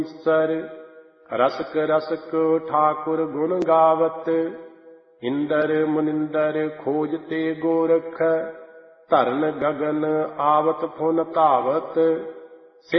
ਈਸਰ rusk rusk Thakur ਗੁਣ ਗਾਵਤ। ਇੰਦਰ ਮੁਨਿੰਦਰ ਖੋਜ ਤੇ ਗੋਰਖ ਧਰਨ ਗਗਨ ਆਵਤ ਫੁਨ ਧਾਵਤ।